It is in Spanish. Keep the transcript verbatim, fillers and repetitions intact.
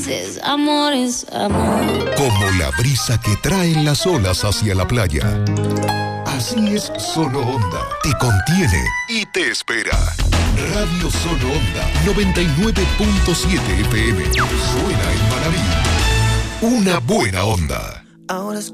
Amor es amor. Como la brisa que traen las olas hacia la playa. Así es Solo Onda. Te contiene y te espera. Radio Solo Onda noventa y nueve punto siete F M. Suena en Manaví. Una buena onda. Ahora